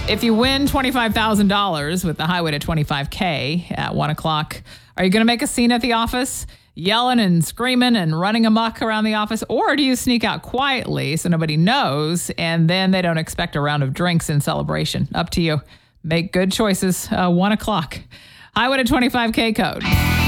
If you win $25,000 with the highway to 25K at 1 o'clock, are you going to make a scene at the office, yelling and screaming and running amok around the office? Or do you sneak out quietly so nobody knows and then they don't expect a round of drinks in celebration? Up to you. Make good choices. 1 o'clock. Highway to 25K code.